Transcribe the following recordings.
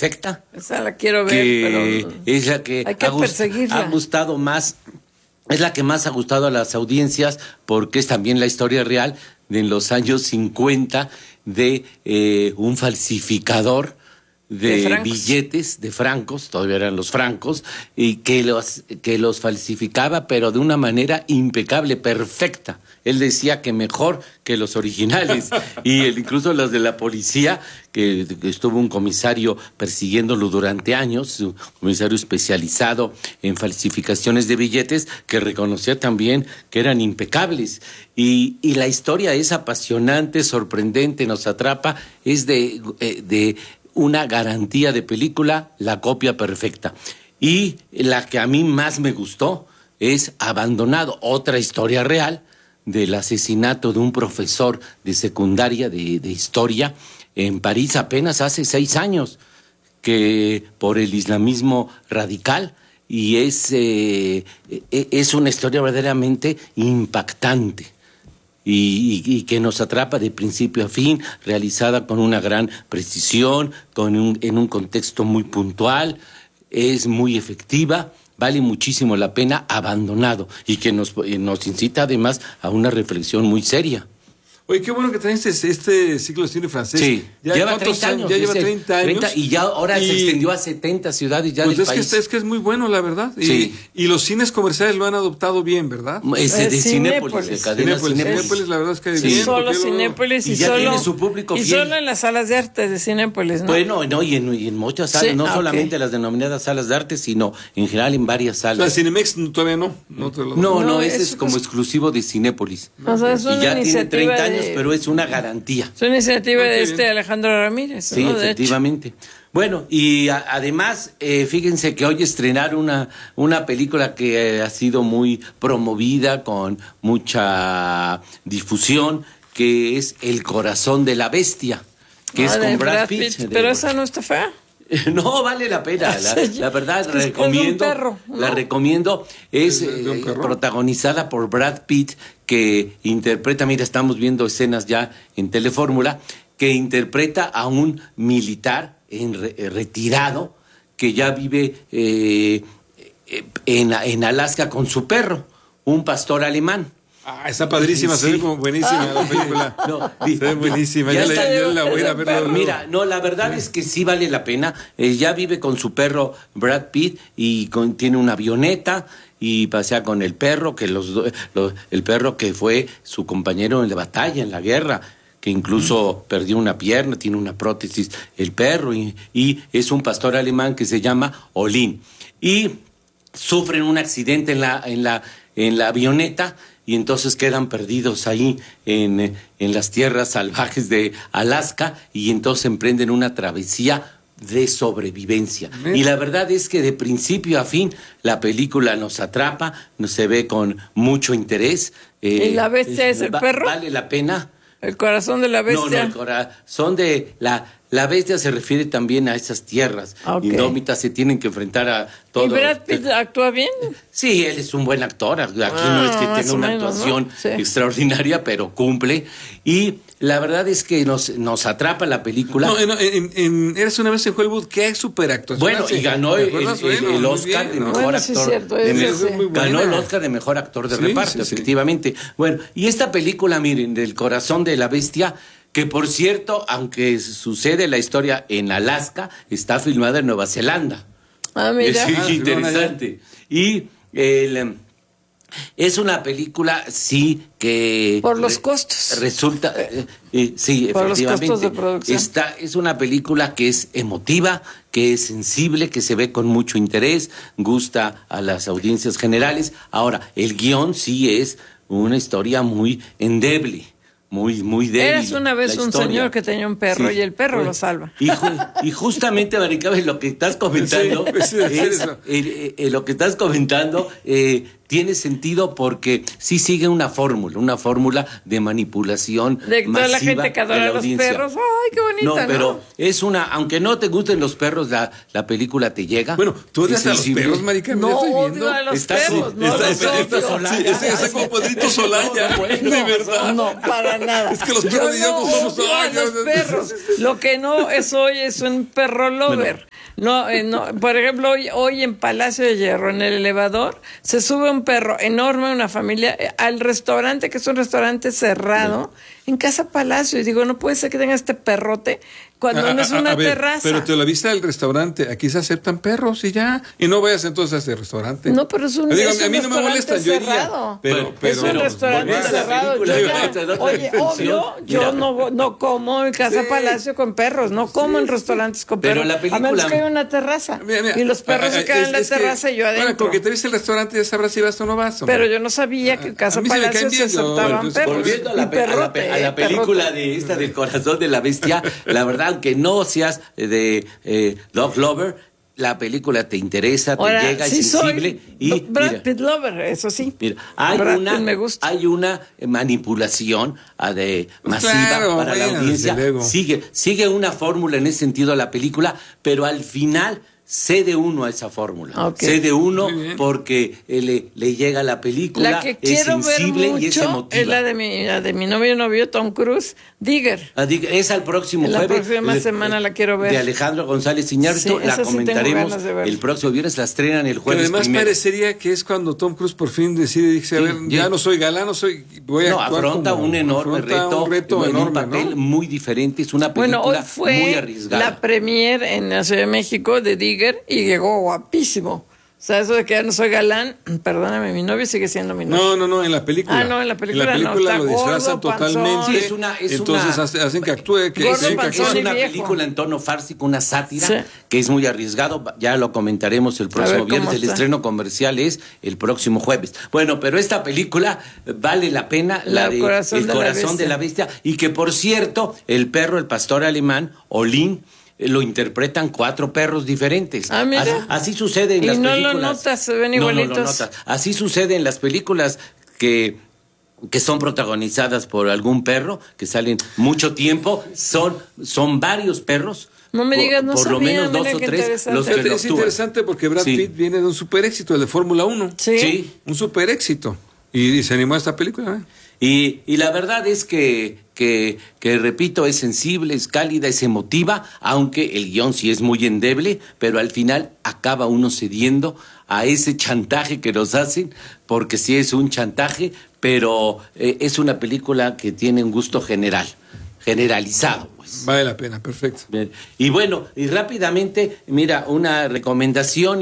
perfecta. Esa la quiero ver, pero es la que, hay que perseguirla. Ha gustado más, es la que más ha gustado a las audiencias, porque es también la historia real de los años 50 de un falsificador de billetes, de francos, todavía eran los francos, y que los falsificaba, pero de una manera impecable, perfecta. Él decía que mejor que los originales, y incluso los de la policía, que estuvo un comisario persiguiéndolo durante años, un comisario especializado en falsificaciones de billetes, que reconocía también que eran impecables. Y la historia es apasionante, sorprendente, nos atrapa, es de una garantía de película, la copia perfecta. Y la que a mí más me gustó es Abandonado, otra historia real del asesinato de un profesor de secundaria de historia en París apenas hace 6 años, que por el islamismo radical, y es una historia verdaderamente impactante. Y que nos atrapa de principio a fin, realizada con una gran precisión, en un contexto muy puntual, es muy efectiva, vale muchísimo la pena. Abandonado, y que nos incita además a una reflexión muy seria. Oye, qué bueno que traes este ciclo de cine francés. Sí, lleva 30 años. Ya lleva 30 años. Y ya ahora se extendió a 70 ciudades ya del país. Es que es muy bueno, la verdad. Sí. Y los cines comerciales lo han adoptado bien, ¿verdad? Es de Cinépolis, de cadena Cinépolis, la verdad es que bien. Solo Cinépolis y ya solo tiene su público fiel. Y solo en las salas de arte de Cinépolis, ¿no? Bueno, no, y en muchas salas, no solamente las denominadas salas de arte, sino en general en varias salas. O sea, Cinemex todavía no. No, ese es como exclusivo de Cinépolis. O sea, es una y ya tiene 30 años, de... pero es una garantía. Es una iniciativa de Alejandro Ramírez. Sí, ¿no? efectivamente. Bueno, y además, fíjense que hoy estrenaron una película que ha sido muy promovida, con mucha difusión, que es El corazón de la bestia, que es con Brad Pitt. Pero esa no está fea. No, vale la pena, la verdad, recomiendo. Perro, ¿no? La recomiendo, es protagonizada por Brad Pitt, que interpreta, mira, estamos viendo escenas ya en Telefórmula, que interpreta a un militar retirado, que ya vive en Alaska con su perro, un pastor alemán. Ah, está padrísima, se ve como buenísima la película. Se ve buenísima, yo la voy a ir a ver. Mira, no, la verdad es que sí vale la pena. Ya vive con su perro Brad Pitt y tiene una avioneta y pasea con el perro, que el perro que fue su compañero en la batalla, en la guerra, que incluso perdió una pierna, tiene una prótesis el perro, y es un pastor alemán que se llama Olin. Y sufren un accidente en la avioneta, y entonces quedan perdidos ahí en las tierras salvajes de Alaska, y entonces emprenden una travesía de sobrevivencia. Y la verdad es que de principio a fin la película nos atrapa, se ve con mucho interés. ¿Y la bestia es el perro? Vale la pena. ¿El corazón de la bestia? No, el corazón de la bestia se refiere también a esas tierras indómitas, se tienen que enfrentar a todo. ¿Y Brad Pitt actúa bien? Sí, él es un buen actor. Aquí no es que tenga una actuación extraordinaria, pero cumple. Y la verdad es que nos atrapa la película. No, Eres una vez en Hollywood, qué super actuación. Bueno, y ganó el Oscar de mejor actor. Ganó el Oscar de mejor actor de reparto, efectivamente. Bueno, y esta película, miren, del corazón de la bestia, que por cierto, aunque sucede la historia en Alaska, está filmada en Nueva Zelanda. Ah, mira. Es interesante. Y es una película, sí, que... Por los costos. Resulta, sí, por efectivamente. Los costos de producción. Es una película que es emotiva, que es sensible, que se ve con mucho interés, gusta a las audiencias generales. Ahora, el guión sí es una historia muy endeble. Muy débil. Eres una vez un señor que tenía un perro, y el perro lo salva. Y justamente, Maricarmen, lo que estás comentando, lo que estás comentando tiene sentido porque sí sigue una fórmula de manipulación de toda la gente que adora a los perros. ¡Ay, qué bonito! No, pero es aunque no te gusten los perros, la película te llega. Bueno, tú odias a los perros, marica. No, odio a los perros. Está como Pedrito Solaya, de verdad. No, para nada. Es que los perros y yo no somos los perros. Lo que no es hoy es un perro lover. No, por ejemplo, hoy en Palacio de Hierro, en el elevador, se sube un perro enorme, una familia, al restaurante, que es un restaurante cerrado, en Casa Palacio. Y digo, no puede ser que tenga este perrote cuando no es una terraza. Pero te lo viste al restaurante, aquí se aceptan perros y ya. Y no vayas entonces a ese restaurante. No, pero es un a mí no me molesta, yo iría. Pero es un restaurante cerrado. Oye, obvio, yo no como en Casa Palacio con perros, no como en restaurantes con perros. Pero la película, a menos que haya una terraza. Mira, y los perros se quedan en la terraza y yo adentro. Bueno, porque te viste el restaurante ya sabrás si vas o no vas. Pero yo no sabía que en Casa Palacio se aceptaban perros. Volviendo a la película del Corazón de la Bestia, la verdad, aunque no seas de Dog Lover, la película te interesa, te llega, es sensible. Y Brad Pitt Lover, eso sí. Mira, hay una manipulación masiva para la audiencia. Sigue una fórmula en ese sentido la película, pero al final cede uno a esa fórmula. Okay. Cede uno porque le llega la película, la que es sensible ver mucho, y es emotiva. Es la de mi novio Tom Cruise, Digger. Es al próximo jueves. La próxima semana la quiero ver. De Alejandro González Iñárritu, la comentaremos el próximo viernes, la estrenan el jueves. Pero además parecería que es cuando Tom Cruise por fin decide, dice, a ver, ya no soy galán, voy a actuar afronta un enorme reto en un papel muy diferente, es una película hoy fue muy arriesgada. La premier en la Ciudad de México de Digger y llegó guapísimo. O sea, eso de que ya no soy galán, perdóname, mi novio sigue siendo mi novio. No, en la película. No, en la película no. Lo disfrazan gordo, totalmente. Sí, entonces hacen que actúe. Es una película en tono fársico, una sátira, que es muy arriesgado. Ya lo comentaremos el próximo viernes. El estreno comercial es el próximo jueves. Bueno, pero esta película vale la pena, El Corazón de la Bestia. Y que, por cierto, el perro, el pastor alemán, Olin, lo interpretan 4 perros diferentes. Mira. Así sucede en las películas. Y no lo notas, se ven igualitos. No lo notas. Así sucede en las películas que son protagonizadas por algún perro, que salen mucho tiempo. Son varios perros. No me digas, no por sabía, lo menos 2 o 3 los que lo Es interesante porque Brad Pitt viene de un super éxito, el de Fórmula 1. Sí. Un super éxito. Y se animó a esta película. Y la verdad es que repito, es sensible, es cálida, es emotiva, aunque el guión sí es muy endeble, pero al final acaba uno cediendo a ese chantaje que nos hacen, porque sí es un chantaje, pero es una película que tiene un gusto generalizado. Pues. Vale la pena, perfecto. Bien. Y bueno, y rápidamente, mira, una recomendación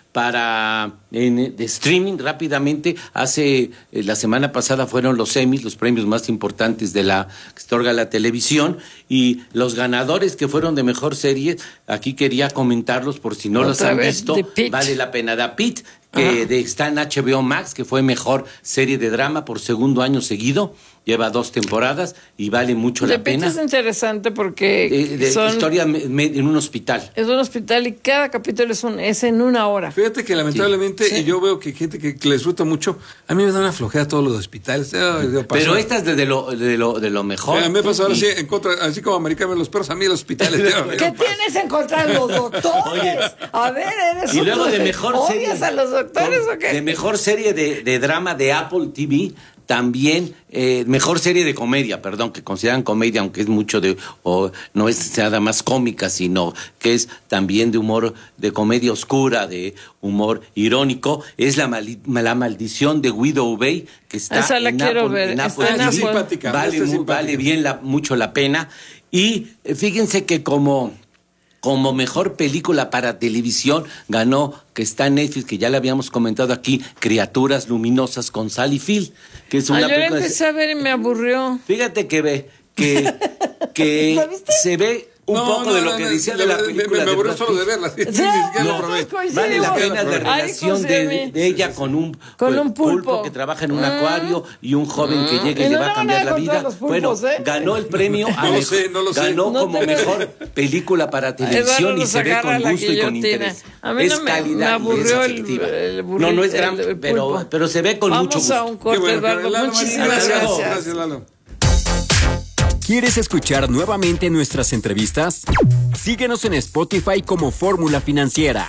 de streaming rápidamente. La semana pasada fueron los Emmys, los premios más importantes que se otorga la televisión, y los ganadores que fueron de mejor serie, aquí quería comentarlos por si no los han visto, vale la pena. The Pitt, que está en HBO Max, que fue mejor serie de drama por segundo año seguido, lleva 2 temporadas y vale mucho la pena. Es interesante porque historia en un hospital. Es un hospital y cada capítulo es en 1 hora. Fíjate que lamentablemente yo veo que gente que le disfruta mucho, a mí me da una flojera todos los hospitales. Pero esta es de lo mejor. A mí me pasó ahora así como americano los perros, a mí los hospitales. ¿Qué tienes en contra de los doctores? Oye, a ver, eres y luego de mejor serie. ¿Odias a los doctores o qué? De mejor serie de drama de Apple TV. También, mejor serie de comedia, que consideran comedia, aunque es mucho no es nada más cómica, sino que es también de humor, de comedia oscura, de humor irónico, es La Maldición de Guido Ubey, que está esa la quiero ver. En Apple. Está simpática. Vale bien mucho la pena. Y fíjense que como mejor película para televisión ganó, que está en Netflix, que ya le habíamos comentado aquí, Criaturas Luminosas con Sally Field, que es una película. Yo empecé a ver y me aburrió. Fíjate que se ve poco de lo que decía de la película. Me aburrió solo de verla. Vale la pena la relación de ella con un pulpo que trabaja en un acuario y un joven que llega y le va a cambiar la vida. Bueno, ganó el premio ganó como mejor película para televisión y se ve con gusto y con interés. A mí no me aburrió el burrito. No es gran, pero se ve con mucho gusto. Vamos a un corte, Eduardo. Muchísimas gracias. Gracias, Lalo. ¿Quieres escuchar nuevamente nuestras entrevistas? Síguenos en Spotify como Fórmula Financiera.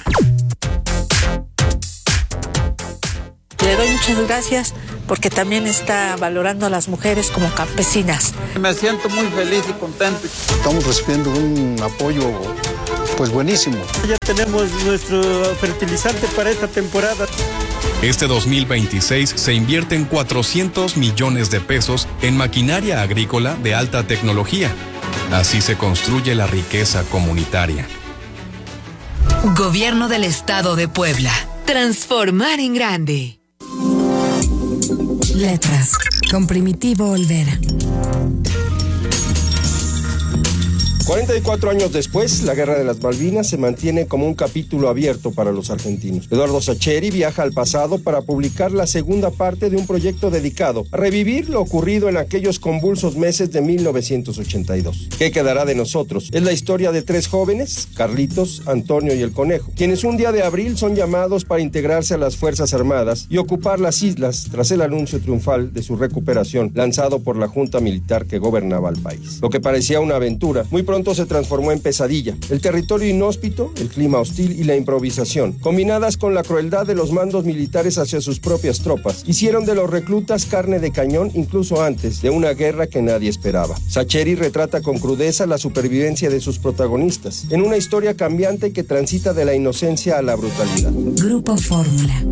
Le doy muchas gracias porque también está valorando a las mujeres como campesinas. Me siento muy feliz y contento. Estamos recibiendo un apoyo pues buenísimo. Ya tenemos nuestro fertilizante para esta temporada. Este 2026 se invierten 400 millones de pesos en maquinaria agrícola de alta tecnología. Así se construye la riqueza comunitaria. Gobierno del Estado de Puebla. Transformar en grande. Letras con Primitivo Olvera. 44 años después, la Guerra de las Malvinas se mantiene como un capítulo abierto para los argentinos. Eduardo Sacheri viaja al pasado para publicar la segunda parte de un proyecto dedicado a revivir lo ocurrido en aquellos convulsos meses de 1982. ¿Qué quedará de nosotros? Es la historia de 3 jóvenes, Carlitos, Antonio y el Conejo, quienes un día de abril son llamados para integrarse a las Fuerzas Armadas y ocupar las islas tras el anuncio triunfal de su recuperación lanzado por la junta militar que gobernaba el país. Lo que parecía una aventura, muy pronto se transformó en pesadilla. El territorio inhóspito, el clima hostil y la improvisación, combinadas con la crueldad de los mandos militares hacia sus propias tropas, hicieron de los reclutas carne de cañón incluso antes de una guerra que nadie esperaba. Sacheri retrata con crudeza la supervivencia de sus protagonistas, en una historia cambiante que transita de la inocencia a la brutalidad. Grupo Fórmula.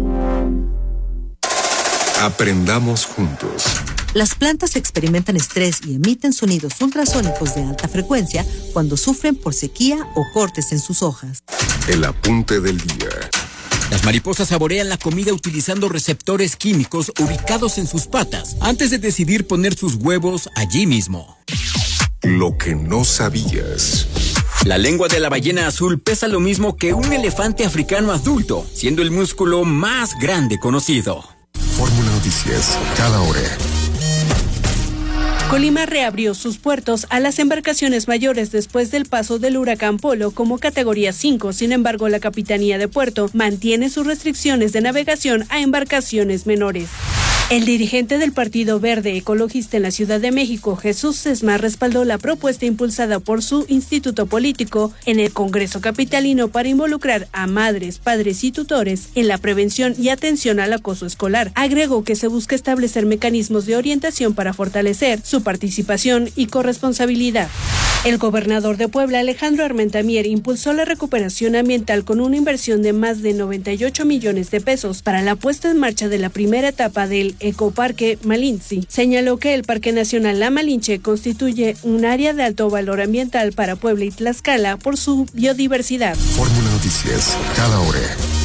Aprendamos juntos. Las plantas experimentan estrés y emiten sonidos ultrasónicos de alta frecuencia cuando sufren por sequía o cortes en sus hojas. El apunte del día. Las mariposas saborean la comida utilizando receptores químicos ubicados en sus patas antes de decidir poner sus huevos allí mismo. Lo que no sabías. La lengua de la ballena azul pesa lo mismo que un elefante africano adulto, siendo el músculo más grande conocido. Fórmula Noticias, cada hora. Colima reabrió sus puertos a las embarcaciones mayores después del paso del huracán Polo como categoría 5. Sin embargo, la Capitanía de Puerto mantiene sus restricciones de navegación a embarcaciones menores. El dirigente del Partido Verde Ecologista en la Ciudad de México, Jesús Sesma, respaldó la propuesta impulsada por su instituto político en el Congreso capitalino para involucrar a madres, padres y tutores en la prevención y atención al acoso escolar. Agregó que se busca establecer mecanismos de orientación para fortalecer su participación y corresponsabilidad. El gobernador de Puebla, Alejandro Armentamier, impulsó la recuperación ambiental con una inversión de más de 98 millones de pesos para la puesta en marcha de la primera etapa del Ecoparque Malinche. Señaló que el Parque Nacional La Malinche constituye un área de alto valor ambiental para Puebla y Tlaxcala por su biodiversidad. Fórmula Noticias, cada hora.